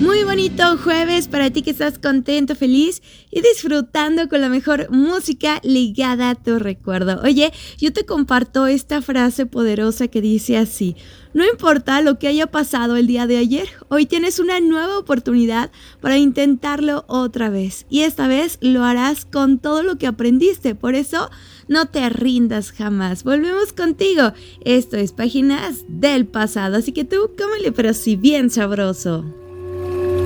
Muy bonito jueves para ti que estás contento, feliz y disfrutando con la mejor música ligada a tu recuerdo. Oye, yo te comparto esta frase poderosa que dice así: no importa lo que haya pasado el día de ayer, hoy tienes una nueva oportunidad para intentarlo otra vez. Y esta vez lo harás con todo lo que aprendiste, por eso no te rindas jamás. Volvemos contigo. Esto es Páginas del Pasado, así que tú cómele pero si bien sabroso.